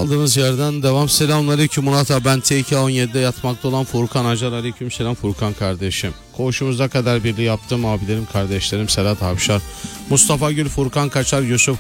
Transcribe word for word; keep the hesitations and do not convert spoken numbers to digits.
Kaldığımız yerden devam. Selamünaleyküm Murat abi. Ben T K on yedi'de yatmakta olan Furkan Acar. Aleyküm selam Furkan kardeşim. Koğuşumuzda kadar birliği yaptığım abilerim, kardeşlerim Serhat Avşar, Mustafa Gül, Furkan Kaçar, Yusuf